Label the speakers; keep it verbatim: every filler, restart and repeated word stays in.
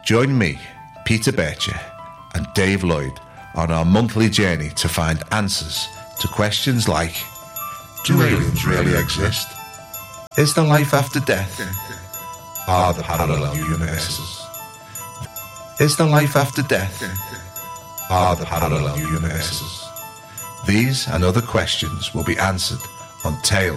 Speaker 1: Join me, Peter Bircher, and Dave Lloyd on our monthly journey to find answers to questions like: do aliens really exist? Is there life after death? Are there parallel universes? Is there life after death? Are there parallel universes? These and other questions will be answered on Tales